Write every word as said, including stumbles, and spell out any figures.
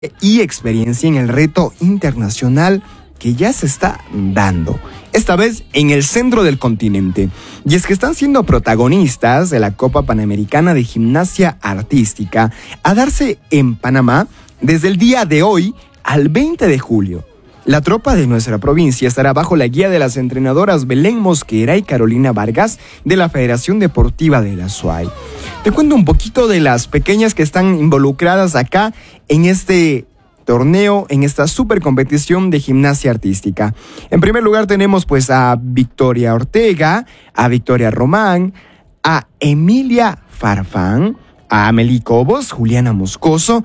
y experiencia en el reto internacional que ya se está dando, esta vez en el centro del continente. Y es que están siendo protagonistas de la Copa Panamericana de Gimnasia Artística a darse en Panamá desde el día de hoy al veinte de julio. La tropa de nuestra provincia estará bajo la guía de las entrenadoras Belén Mosquera y Carolina Vargas de la Federación Deportiva de la S U A Y. Te cuento un poquito de las pequeñas que están involucradas acá en este torneo, en esta super competición de gimnasia artística. En primer lugar tenemos pues a Victoria Ortega, a Victoria Román, a Emilia Farfán, a Amelie Cobos, Juliana Moscoso,